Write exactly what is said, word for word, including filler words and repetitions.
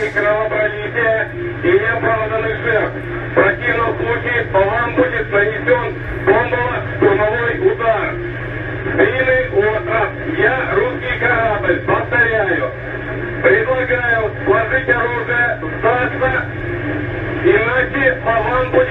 причинении кровопролития и неоправданных жертв. В противном случае по вам будет нанесен бомбово-штурмовой удар. Длинный остров. Я русский корабль. Повторяю. Предлагаю сложить оружие, сдаться, иначе по вам будет